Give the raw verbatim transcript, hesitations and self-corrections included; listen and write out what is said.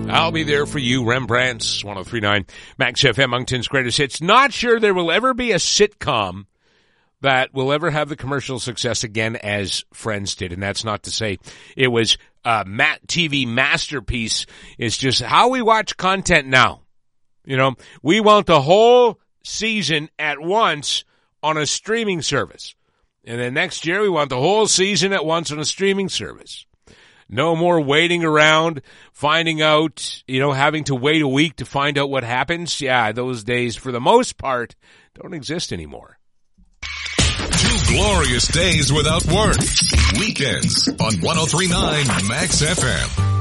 I'll be there for you, Rembrandt's one oh three point nine Max F M, Moncton's greatest hits. Not sure there will ever be a sitcom that will ever have the commercial success again as Friends did. And that's not to say it was a T V masterpiece. It's just how we watch content now. You know, we want the whole season at once on a streaming service. And then next year we want the whole season at once on a streaming service. No more waiting around, finding out, you know, having to wait a week to find out what happens. Yeah, those days, for the most part, don't exist anymore. Two glorious days without work. Weekends on one oh three point nine Max F M.